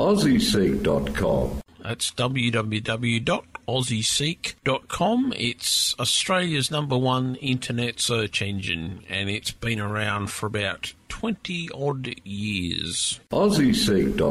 AussieSeek.com. That's www.aussieseek.com. It's Australia's #1 internet search engine, and it's been around for about 20-odd years. AussieSeek.com.